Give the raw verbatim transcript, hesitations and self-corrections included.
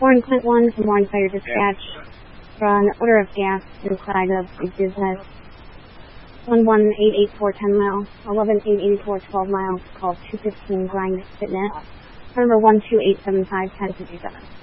Warren Clint one from Warren Fire Dispatch. Run order of gas inside of the business. one one eight eight four ten mile. eleven eight eight four twelve miles. Call two fifteen Grind Fitness. Number one two eight seven five ten fifty seven.